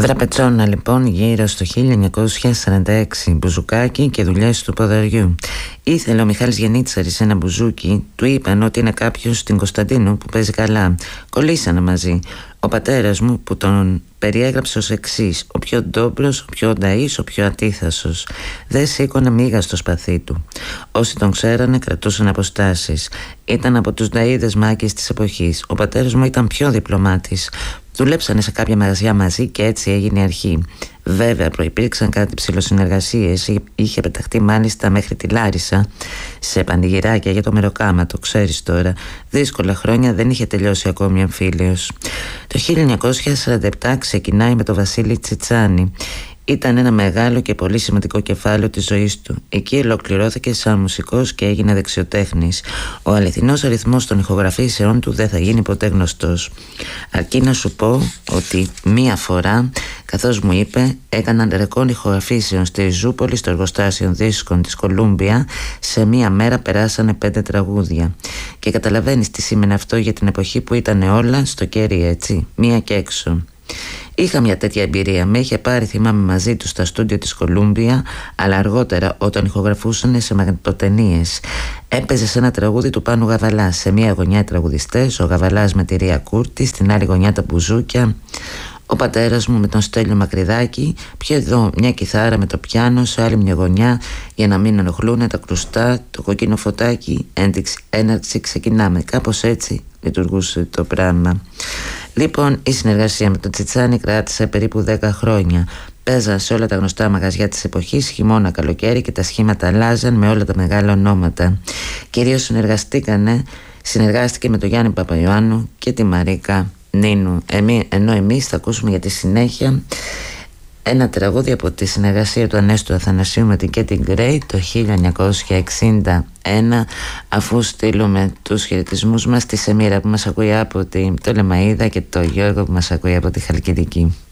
Δραπετσόνα λοιπόν γύρω στο 1946, μπουζουκάκι και δουλειές του ποδαριού. Ήθελε ο Μιχάλης Γενίτσαρης ένα μπουζούκι, του είπαν ότι είναι κάποιος στην Κωνσταντίνου που παίζει καλά. Κολλήσανε μαζί. Ο πατέρας μου που τον περιέγραψε ως εξής: ο πιο ντόμπρος, ο πιο νταΐς, ο πιο ατίθασος. Δεν σήκωνε μίγα στο σπαθί του. Όσοι τον ξέρανε κρατούσαν αποστάσεις. Ήταν από τους νταΐδες μάκες της εποχής. Ο πατέρας μου ήταν πιο διπλωμάτης. Δουλέψανε σε κάποια μαγαζιά μαζί και έτσι έγινε η αρχή. Βέβαια προϋπήρξαν κάτι ψηλοσυνεργασίες. Είχε πεταχτεί μάλιστα μέχρι τη Λάρισα σε πανηγυράκια για το μεροκάματο, ξέρεις τώρα. Δύσκολα χρόνια, δεν είχε τελειώσει ακόμη εμφύλιος. Το 1947 ξεκινάει με το Βασίλη Τσιτσάνη. Ήταν ένα μεγάλο και πολύ σημαντικό κεφάλαιο της ζωής του. Εκεί ολοκληρώθηκε σαν μουσικός και έγινε δεξιοτέχνης. Ο αληθινός αριθμός των ηχογραφήσεών του δεν θα γίνει ποτέ γνωστός. Αρκεί να σου πω ότι μία φορά, καθώς μου είπε, έκαναν ρεκόρ ηχογραφήσεων στη Ριζούπολη, στο εργοστάσιο δίσκων της Κολούμπια. Σε μία μέρα περάσανε 5 τραγούδια. Και καταλαβαίνεις τι σήμαινε αυτό για την εποχή που ήταν όλα στο κέρι, έτσι, μία και έξω. Είχα μια τέτοια εμπειρία. Με είχε πάρει, θυμάμαι, μαζί του στα στούντιο της Κολούμπια, αλλά αργότερα όταν ηχογραφούσαν σε μαγνητοτενίες. Έπαιζε σε ένα τραγούδι του Πάνου Γαβαλά. Σε μια γωνιά οι τραγουδιστές, ο Γαβαλάς με τη Ρία Κούρτη, στην άλλη γωνιά τα μπουζούκια. Ο πατέρας μου με τον Στέλιο Μακρυδάκη, πιο εδώ μια κιθάρα με το πιάνο, σε άλλη μια γωνιά, για να μην ενοχλούν τα κρουστά, το κόκκινο φωτάκι, έναρξη, ξεκινάμε. Κάπως έτσι λειτουργούσε το πράγμα. Λοιπόν, η συνεργασία με τον Τσιτσάνη κράτησε περίπου 10 χρόνια. Παίζαν σε όλα τα γνωστά μαγαζιά της εποχής, χειμώνα, καλοκαίρι, και τα σχήματα αλλάζαν με όλα τα μεγάλα ονόματα. Κυρίως συνεργάστηκε με τον Γιάννη Παπαϊωάννου και τη Μαρίκα Νίνου. Ενώ εμείς θα ακούσουμε για τη συνέχεια ένα τραγούδι από τη συνεργασία του Ανέστου Αθανασίου με την Κέτι Γκρέι το 1961, αφού στείλουμε τους χαιρετισμούς μας στη Σεμίρα που μας ακούει από τη Πτολεμαΐδα και το Γιώργο που μας ακούει από τη Χαλκιδική.